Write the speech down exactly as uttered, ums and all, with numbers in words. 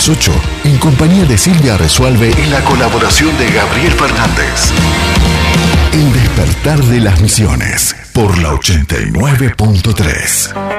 ocho, en compañía de Silvia Resuelve y la colaboración de Gabriel Fernández. El despertar de las misiones por la ochenta y nueve punto tres.